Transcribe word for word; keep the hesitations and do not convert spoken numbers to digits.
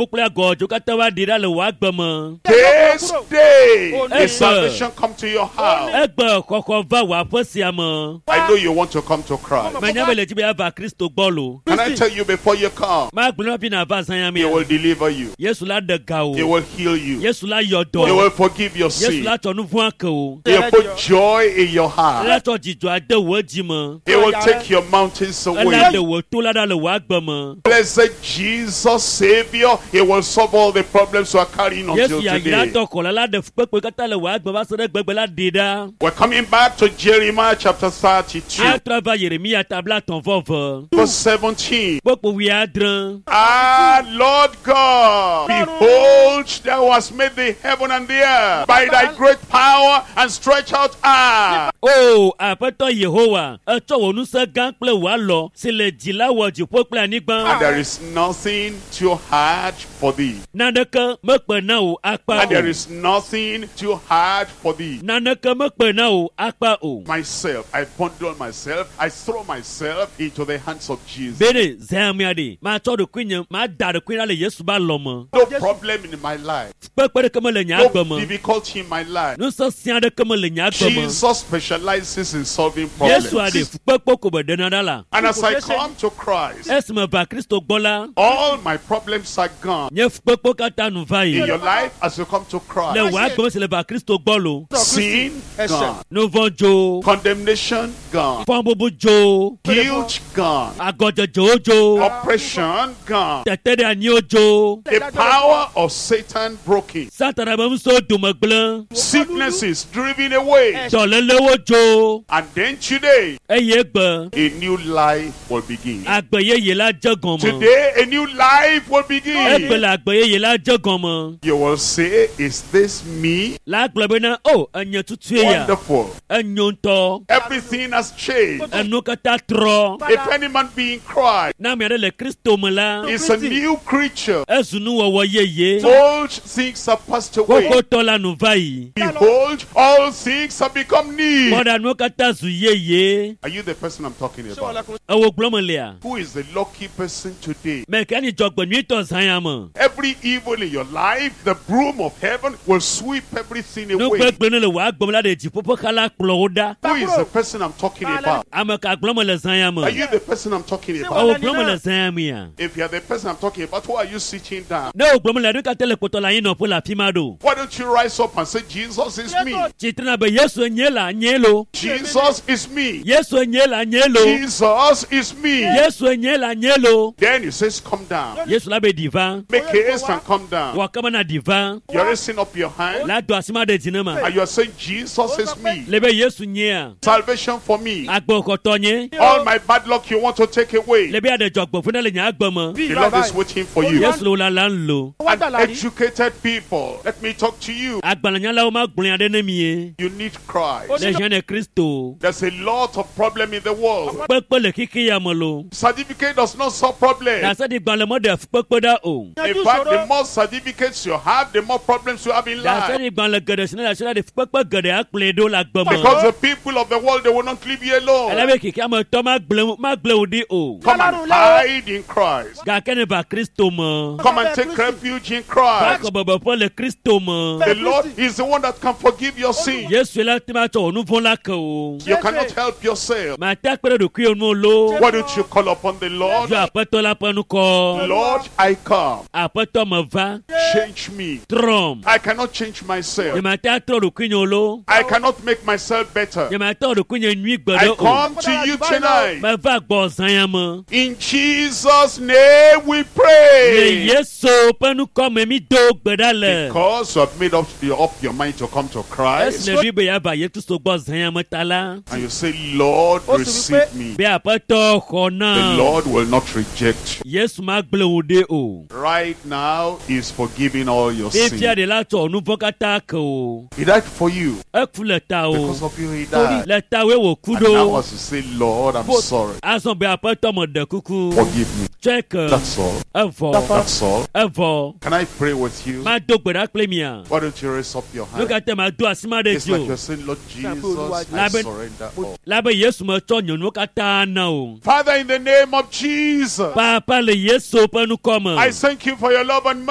This day, is salvation come to your house. I know you want to come to Christ. Can I tell you before you come? He will deliver you. He will heal you. He will forgive your sin. He will put joy in your heart. He will take your mountains away. Blessed Jesus, Savior, He will solve all the problems you are carrying until today. We're coming back to Jeremiah chapter thirty-two, verse seventeen. Ah, Lord God, behold, thou hast made the heaven and the earth by thy great power and stretch out arm. Oh, apato Yehovah, and there is nothing too hard for thee. And there is nothing too hard for thee. Myself, I bundle myself, I throw myself into the hands of Jesus. No problem in my life. No difficulty in my life. Jesus specializes in solving problems. And as I come to Christ, all my problems are gone. In your life, as you come to Christ, sin gone, condemnation gone, guilt gone, oppression gone, the power of Satan broken, sickness is driven away. And then today, a new life will begin. Today, a new life will begin. You will say, is this me? Wonderful. Everything has changed. If any man be in Christ, is a new creature. Old things have passed away. Behold, all things have become new. Are you the person I'm talking about? Who is the lucky person today? Every evil in your life, the broom of heaven will sweep everything away. Who is the person I'm talking about? Are you the person I'm talking about? If you are the person I'm talking about, who are you sitting down? Why don't you rise up and say, Jesus is me? Jesus is me. Jesus is me. Then he says, come down. Make haste and come down. You're raising up your hand and you're saying, Jesus is me. Salvation for me. All my bad luck you want to take away. The Lord is waiting for you. And educated people, let me talk to you. You need Christ. There's a lot of problem in the world. Certificate does not solve problems. In fact, the more certificates you have, the more problems you have in life. Because the people of the world, they will not leave you alone. Come and hide in Christ. Come and take refuge in Christ. The Lord is the one that can forgive your sin. You cannot help yourself. Why don't you call upon the Lord? Lord, I come. Change me. I cannot change myself. I cannot make myself better. I come to you tonight. In Jesus' name we pray. Because you have made up, up your mind to come to Christ, and you say, Lord, receive me. The Lord will not reject you. Right now, He is forgiving all your sins. He died for you. Because of you, He died. And now as you say, Lord, I'm sorry. Forgive me. That's all. That's all. Can I pray with you? Why don't you raise up your hand? It's like you're saying, Lord Jesus, I surrender all. Father, in the name of Jesus, I thank you for your love and mercy.